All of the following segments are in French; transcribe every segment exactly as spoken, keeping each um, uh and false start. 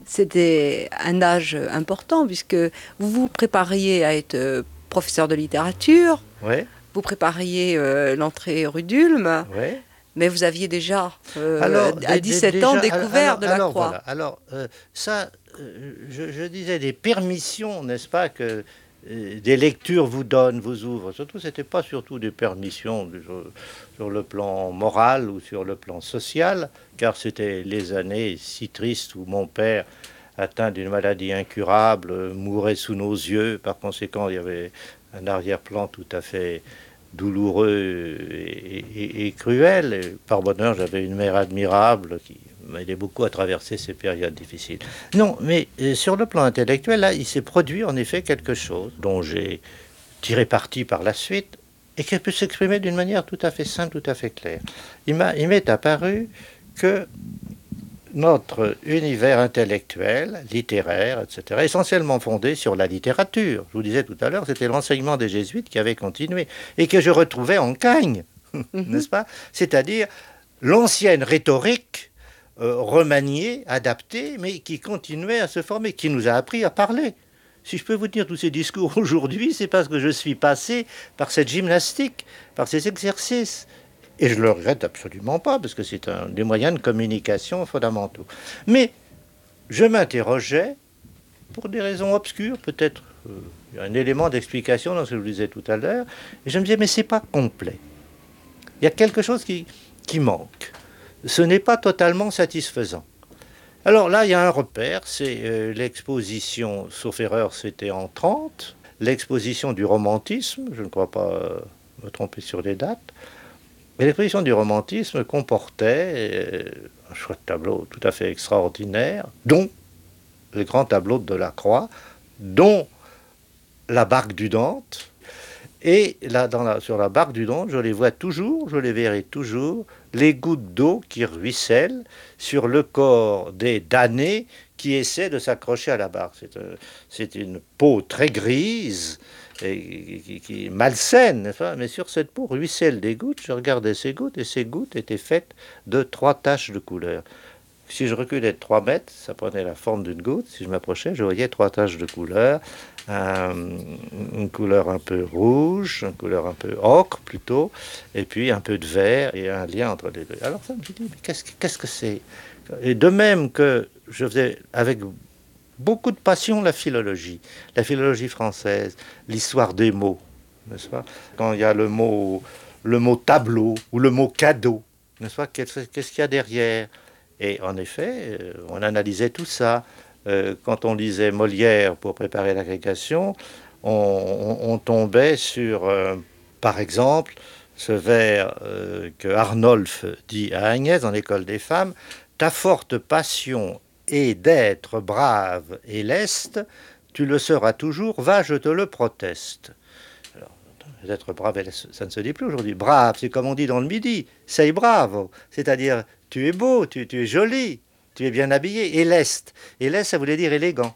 c'était un âge important puisque vous vous prépariez à être euh, professeur de littérature, Oui, vous prépariez euh, l'entrée rue d'Ulm, oui. mais vous aviez déjà, euh, Alors, à dé- dé- dix-sept ans, déjà, al- découvert alors, de la alors croix. voilà. Alors, euh, ça, euh, je, je disais des permissions, n'est-ce pas, que euh, des lectures vous donnent, vous ouvrent. Surtout, c'était pas surtout des permissions du- sur, sur le plan moral ou sur le plan social, car c'était les années si tristes où mon père, atteint d'une maladie incurable, euh, mourait sous nos yeux. Par conséquent, il y avait un arrière-plan tout à fait douloureux et, et- et cruel. Et par bonheur, j'avais une mère admirable qui m'aidait beaucoup à traverser ces périodes difficiles. Non, mais euh, sur le plan intellectuel, là, il s'est produit en effet quelque chose dont j'ai tiré parti par la suite et qui peut s'exprimer d'une manière tout à fait simple, tout à fait claire. Il m'a, il m'est apparu que notre univers intellectuel, littéraire, et cetera, essentiellement fondé sur la littérature. Je vous disais tout à l'heure, c'était l'enseignement des jésuites qui avait continué et que je retrouvais en Cagne, Mhm. n'est-ce pas? C'est-à-dire l'ancienne rhétorique euh, remaniée, adaptée, mais qui continuait à se former, qui nous a appris à parler. Si je peux vous dire tous ces discours aujourd'hui, c'est parce que je suis passé par cette gymnastique, par ces exercices. Et je ne le regrette absolument pas, parce que c'est un des moyens de communication fondamentaux. Mais je m'interrogeais, pour des raisons obscures, peut-être euh, un élément d'explication dans ce que je vous disais tout à l'heure, et je me disais, mais c'est pas complet. Il y a quelque chose qui, qui manque. Ce n'est pas totalement satisfaisant. Alors là, il y a un repère, c'est euh, l'exposition, sauf erreur, c'était en trente, l'exposition du romantisme, je ne crois pas euh, me tromper sur les dates. Mais l'exposition du romantisme comportait euh, un choix de tableaux tout à fait extraordinaire, dont le grand tableau de Delacroix, dont la barque du Dante. Et là, dans la- sur la barque du Dante, je les vois toujours, je les verrai toujours, les gouttes d'eau qui ruissellent sur le corps des damnés qui essaient de s'accrocher à la barque. C'est euh, c'est une peau très grise, et qui, qui est malsaine, n'est-ce pas? Mais sur cette peau ruissellent des gouttes. Je regardais ces gouttes et ces gouttes étaient faites de trois taches de couleur. Si je reculais de trois mètres, ça prenait la forme d'une goutte. Si je m'approchais, je voyais trois taches de couleur. Euh, une couleur un peu rouge, une couleur un peu ocre plutôt, et puis un peu de vert et un lien entre les deux. Alors ça me dit, mais qu'est-ce, que- qu'est-ce que c'est? Et de même que je faisais avec beaucoup de passion la philologie, la philologie française, l'histoire des mots, n'est-ce pas? Quand il y a le mot, le mot tableau ou le mot cadeau, n'est-ce pas? Qu'est-ce, qu'est-ce qu'il y a derrière? Et en effet, euh, on analysait tout ça. Euh, quand on lisait Molière pour préparer l'agrégation, on, on- on tombait sur, euh, par exemple, ce vers euh, que Arnolphe dit à Agnès dans l'École des femmes: Ta forte passion est d'être brave et leste, tu le seras toujours, va, je te le proteste. Alors, d'être brave et leste, ça ne se dit plus aujourd'hui. Brave, c'est comme on dit dans le Midi, sei bravo, c'est-à-dire tu es beau, tu, tu es joli, tu es bien habillé, et leste. Et leste, ça voulait dire élégant.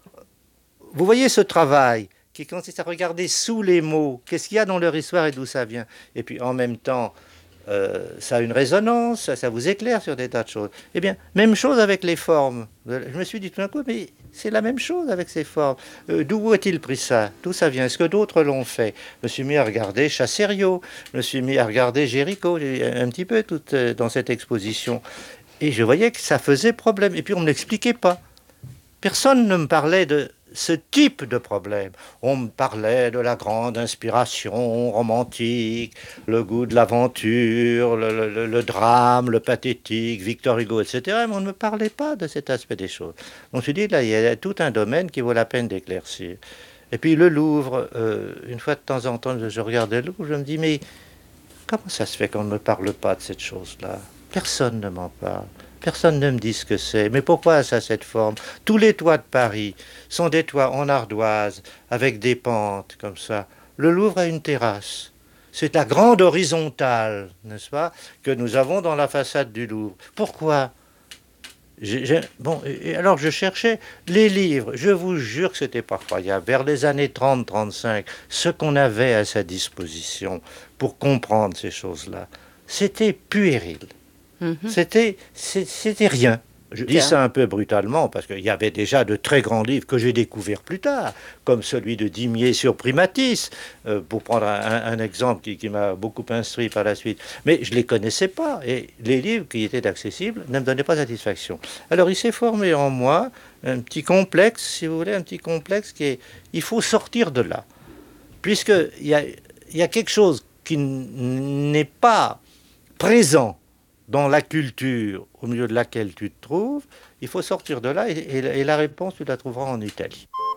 Vous voyez ce travail qui consiste à regarder sous les mots, qu'est-ce qu'il y a dans leur histoire et d'où ça vient. Et puis en même temps, euh, ça a une résonance, ça, ça vous éclaire sur des tas de choses. Eh bien, même chose avec les formes. Je me suis dit tout d'un coup, mais c'est la même chose avec ces formes. Euh, d'où a-t-il pris ça? D'où ça vient? Est-ce que d'autres l'ont fait? Je me suis mis à regarder Chasserio, je me suis mis à regarder Géricault, un petit peu tout, euh, dans cette exposition. Et je voyais que ça faisait problème. Et puis on ne l'expliquait pas. Personne ne me parlait de ce type de problème. On me parlait de la grande inspiration romantique, le goût de l'aventure, le, le- le drame, le pathétique, Victor Hugo, et cetera. Mais on ne me parlait pas de cet aspect des choses. On se dit, là, il y a tout un domaine qui vaut la peine d'éclaircir. Et puis le Louvre, euh, une fois de temps en temps, je, je regardais le Louvre, je me dis, mais comment ça se fait qu'on ne me parle pas de cette chose-là? Personne ne m'en parle. Personne ne me dit ce que c'est. Mais pourquoi ça a cette forme? Tous les toits de Paris sont des toits en ardoise, avec des pentes comme ça. Le Louvre a une terrasse. C'est la grande horizontale, n'est-ce pas, que nous avons dans la façade du Louvre. Pourquoi? J'ai- j'ai- bon, et alors je cherchais les livres. Je vous jure que c'était pas croyable. Vers les années trente trente-cinq, ce qu'on avait à sa disposition pour comprendre ces choses-là, c'était puéril. Mhm. C'était, c'est- c'était rien. Je dis ça un peu brutalement parce qu'il y avait déjà de très grands livres que j'ai découverts plus tard, comme celui de Dimier sur Primatis, euh, pour prendre un, un exemple qui, qui m'a beaucoup instruit par la suite. Mais je ne les connaissais pas et les livres qui étaient accessibles ne me donnaient pas satisfaction. Alors il s'est formé en moi un petit complexe, si vous voulez, un petit complexe qui est... Il faut sortir de là, puisqu'il y a, il y a quelque chose qui n'est pas présent dans la culture au milieu de laquelle tu te trouves, il faut sortir de là et, et, et la réponse, tu la trouveras en Italie.